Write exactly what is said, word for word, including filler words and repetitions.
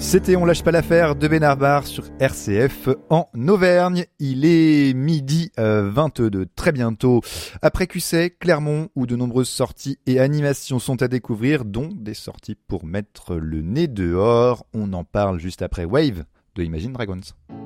C'était On lâche pas l'affaire de Benabar sur R C F en Auvergne. Il est midi euh, vingt-deux, très bientôt. Après Q C, Clermont, où de nombreuses sorties et animations sont à découvrir, dont des sorties pour mettre le nez dehors. On en parle juste après Wave de Imagine Dragons.